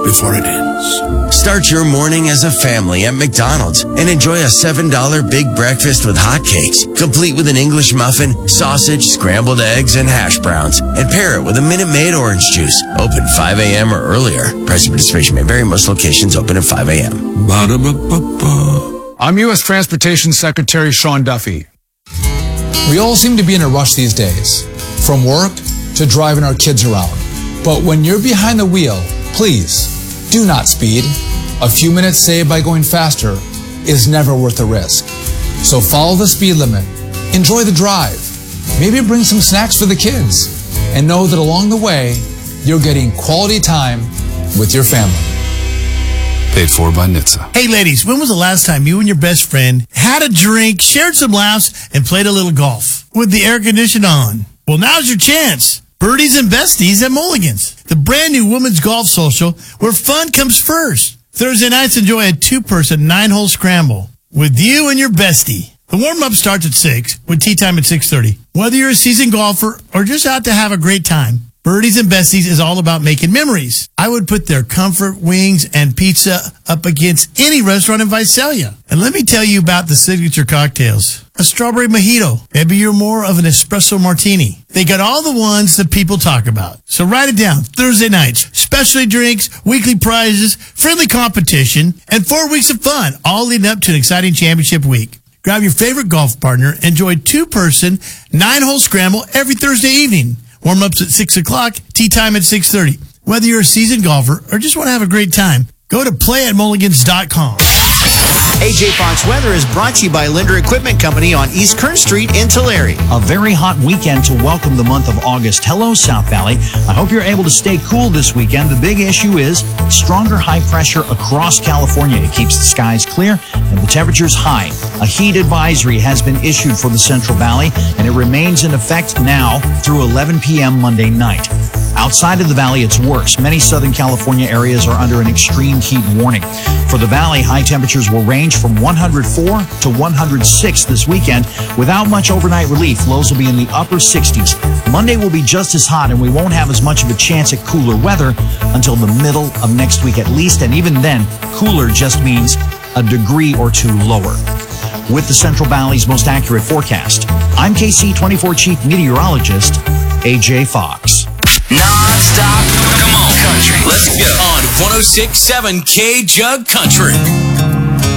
before it ends. Start your morning as a family at McDonald's and enjoy a $7 big breakfast with hotcakes, complete with an English muffin, sausage, scrambled eggs, and hash browns. And pair it with a Minute Maid orange juice. Open 5 a.m. or earlier. Price and participation may vary. Most locations open at 5 a.m. Ba-da-ba-ba-ba. I'm U.S. Transportation Secretary Sean Duffy. We all seem to be in a rush these days, from work to driving our kids around. But when you're behind the wheel, please do not speed. A few minutes saved by going faster is never worth the risk. So follow the speed limit, enjoy the drive, maybe bring some snacks for the kids, and know that along the way, you're getting quality time with your family. Paid for by NHTSA. Hey ladies, when was the last time you and your best friend had a drink, shared some laughs, and played a little golf with the air conditioner on? Well, now's your chance. Birdies and Besties at Mulligan's, the brand new women's golf social where fun comes first. Thursday nights, enjoy a 2-person 9-hole scramble with you and your bestie. The warm-up starts at 6 with tee time at 6:30. Whether you're a seasoned golfer or just out to have a great time, Birdies and Besties is all about making memories. I would put their comfort, wings, and pizza up against any restaurant in Visalia. And let me tell you about the signature cocktails. A strawberry mojito. Maybe you're more of an espresso martini. They got all the ones that people talk about. So write it down. Thursday nights, specialty drinks, weekly prizes, friendly competition, and 4 weeks of fun, all leading up to an exciting championship week. Grab your favorite golf partner. Enjoy 2-person 9-hole scramble every Thursday evening. Warm-ups at 6 o'clock, tee time at 6:30. Whether you're a seasoned golfer or just want to have a great time, go to playatmulligans.com. AJ Fox Weather is brought to you by Linder Equipment Company on East Kern Street in Tulare. A very hot weekend to welcome the month of August. Hello, South Valley. I hope you're able to stay cool this weekend. The big issue is stronger high pressure across California. It keeps the skies clear and the temperatures high. A heat advisory has been issued for the Central Valley, and it remains in effect now through 11 p.m. Monday night. Outside of the valley, it's worse. Many Southern California areas are under an extreme heat warning. For the valley, high temperatures will range from 104 to 106 this weekend. Without much overnight relief, lows will be in the upper 60s. Monday will be just as hot, and we won't have as much of a chance at cooler weather until the middle of next week at least. And even then, cooler just means a degree or two lower. With the Central Valley's most accurate forecast, I'm KC24 Chief Meteorologist AJ Fox. Non-stop, come on, country. Let's go on 106.7 K-Jug Country.